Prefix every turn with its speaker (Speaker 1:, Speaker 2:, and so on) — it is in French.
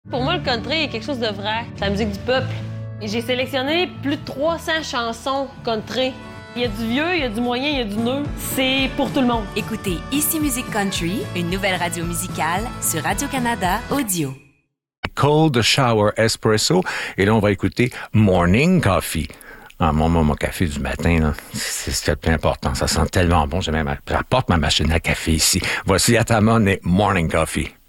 Speaker 1: Pour moi, le country est quelque chose de vrai. C'est la musique du peuple. Et j'ai sélectionné plus de 300 chansons country. Il y a du vieux, il y a du moyen, il y a du neuf. C'est pour tout le monde.
Speaker 2: Écoutez Ici Musique Country, une nouvelle radio musicale sur Radio-Canada Audio.
Speaker 3: Cold Shower Espresso. Et là, on va écouter Morning Coffee. Ah, mon café du matin, là, c'est ce qui est le plus important. Ça sent tellement bon. J'apporte ma machine à café ici. Voici Atamon et Morning Coffee.